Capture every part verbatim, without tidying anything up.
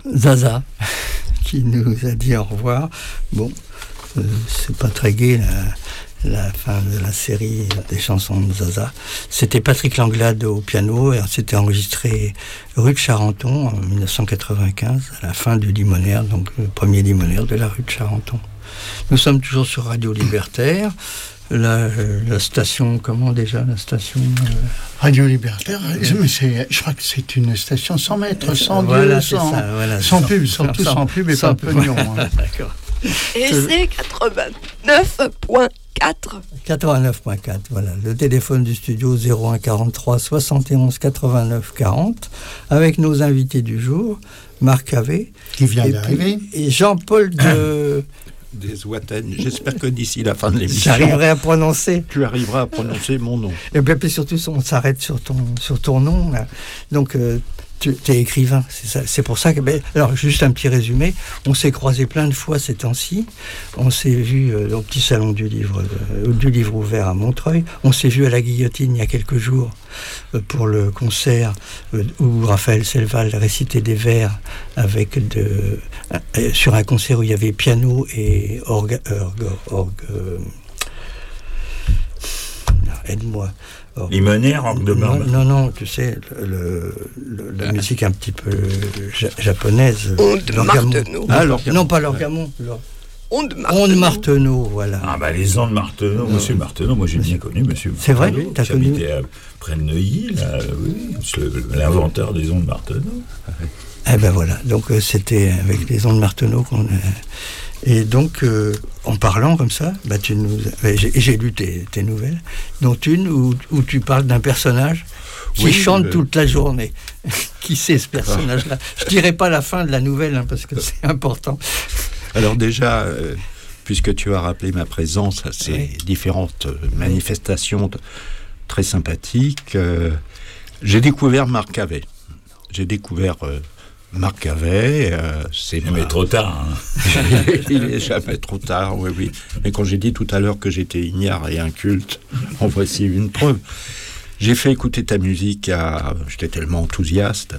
Zaza, qui nous a dit au revoir. Bon, euh, c'est pas très gai la, la fin de la série des chansons de Zaza. C'était Patrick Langlade au piano et c'était enregistré rue de Charenton en dix-neuf cent quatre-vingt-quinze, à la fin du Limonaire, donc le premier Limonaire de la rue de Charenton. Nous sommes toujours sur Radio Libertaire. La, la station, comment déjà la station euh... Radio Libertaire, mais c'est, je crois que c'est une station sans mètres, sans voilà, Dieu, sans, ça, voilà, sans, sans pub, sans, surtout sans, sans pub et sans pas pognon. Hein. D'accord. Et c'est quatre-vingt-neuf point quatre. quatre-vingt-neuf point quatre, voilà. Le téléphone du studio zéro un quarante-trois soixante et onze quatre-vingt-neuf quarante, avec nos invités du jour, Marc Cavé. Qui vient et d'arriver. Puis, et Jean-Paul de... des Ouattagnes. J'espère que d'ici la fin de l'émission, j'arriverai à prononcer. Tu arriveras à prononcer mon nom. Et bien, puis surtout, on s'arrête sur ton, sur ton nom. Là. Donc, euh, tu es écrivain. C'est, ça, c'est pour ça que... Ben, alors, juste un petit résumé. On s'est croisés plein de fois ces temps-ci. On s'est vu euh, au petit salon du livre, euh, du livre ouvert à Montreuil. On s'est vu à la Guillotine il y a quelques jours euh, pour le concert euh, où Raphaël Selval récitait des vers avec de, euh, sur un concert où il y avait piano et orgue... orgue, orgue euh, aide-moi. Or, Limonaire, orgue de barbe. Non, non, tu sais, le, le, la musique un petit peu ja- japonaise. Onde Martenot. Ah, non, pas l'orgamon. Onde Martenot. Onde Martenot, voilà. Ah, bah les ondes Martenot, monsieur Martenot, moi j'ai bien connu, monsieur. C'est vrai, oui, t'as connu. J'habitais à, près de Neuilly, là, oui, le, l'inventeur des ondes Martenot. Eh ben voilà, donc euh, c'était avec les ondes Martenot qu'on a. Et donc, euh, en parlant comme ça, bah, tu nous, j'ai, j'ai lu tes, tes nouvelles, dont une où, où tu parles d'un personnage qui oui, chante euh... toute la journée. Qui c'est ce personnage-là ? Je dirais pas la fin de la nouvelle, hein, parce que c'est important. Alors déjà, euh, puisque tu as rappelé ma présence à ces oui. différentes euh, manifestations t- très sympathiques, euh, j'ai découvert Marc Cavé. J'ai découvert... Euh, Marc Cavé, euh, c'est jamais ma... trop tard. Hein. Il est jamais trop tard, oui, oui. Mais quand j'ai dit tout à l'heure que j'étais ignare et inculte, en voici une preuve. J'ai fait écouter ta musique à... J'étais tellement enthousiaste.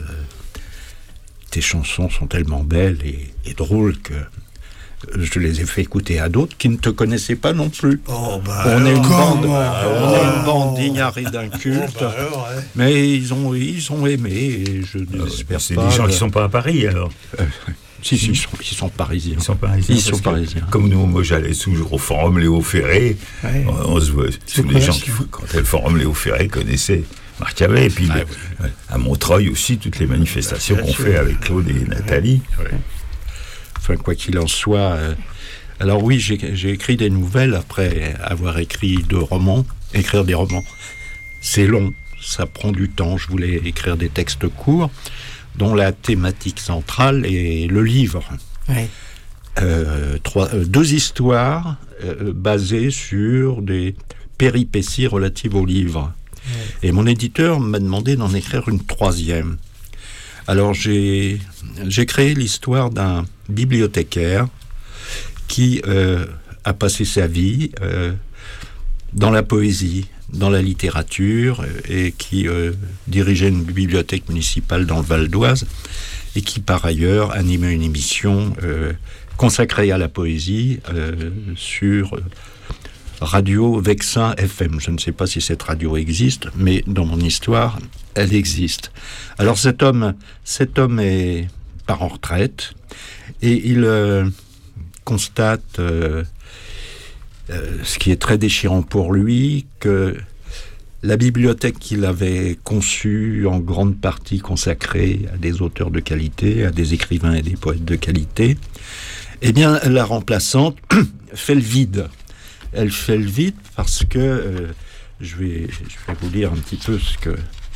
Tes chansons sont tellement belles et, et drôles que je les ai fait écouter à d'autres qui ne te connaissaient pas non plus. Oh, bah on est une bande, bah on est une bande d'ignares et d'incultes, oh, bah alors, ouais. mais ils ont, ils ont aimé et je n'espère euh, c'est pas. C'est des gens de... qui sont pas à Paris alors. Euh, si, si, ils sont, ils sont parisiens. Ils sont parisiens. Ils sont parisiens. Comme nous, moi j'allais toujours au Forum Léo Ferré. Ouais. On, on se voit, tous les gens qui, quand le Forum Léo Ferré connaissaient Marc Cavé, et puis ah, le, oui. à Montreuil aussi, toutes les manifestations qu'on fait avec Claude et Nathalie. Ouais. Enfin, quoi qu'il en soit. Euh, alors oui, j'ai, j'ai écrit des nouvelles après avoir écrit deux romans. Écrire des romans, c'est long, ça prend du temps. Je voulais écrire des textes courts, dont la thématique centrale est le livre. Oui. Euh, trois, euh, deux histoires euh, basées sur des péripéties relatives au livre. Oui. Et mon éditeur m'a demandé d'en écrire une troisième. Alors j'ai, j'ai créé l'histoire d'un bibliothécaire qui euh, a passé sa vie euh, dans la poésie, dans la littérature, euh, et qui euh, dirigeait une bibliothèque municipale dans le Val d'Oise, et qui par ailleurs animait une émission euh, consacrée à la poésie euh, sur Radio Vexin F M. Je ne sais pas si cette radio existe, mais dans mon histoire, elle existe. Alors cet homme, cet homme est part en retraite et il euh, constate, euh, euh, ce qui est très déchirant pour lui, que la bibliothèque qu'il avait conçue, en grande partie consacrée à des auteurs de qualité, à des écrivains et des poètes de qualité, eh bien la remplaçante fait le vide. Elle fait le vide parce que euh, je vais, je vais vous lire un petit peu ce que,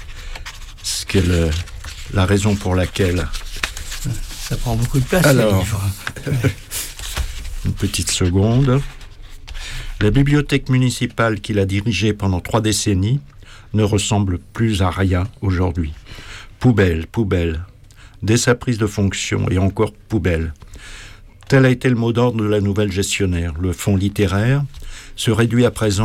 ce que le, la raison pour laquelle. Ça prend beaucoup de place. Alors, une petite seconde. La bibliothèque municipale qu'il a dirigée pendant trois décennies ne ressemble plus à rien aujourd'hui. Poubelle, poubelle. Dès sa prise de fonction et encore poubelle. Tel a été le mot d'ordre de la nouvelle gestionnaire. Le fonds littéraire se réduit à présent